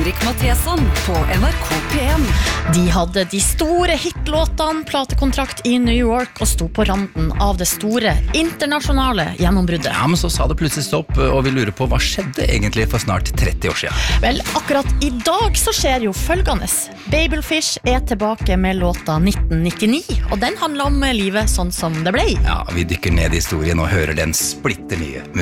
Eirik Matheson på NRK P1. De hadde de store hitlåtene, platekontrakt i New York og sto på randen av det store internasjonale gjennombruddet. Ja, men så sa det plutselig stopp, og vi lurer på hva skjedde egentlig for snart 30 år siden. Vel, akkurat i dag så skjer jo følgende. Babelfish er tilbake med låta 1999, og den handler om livet sånn som det ble. Ja, vi dykker ned i historien og hører den splitter nye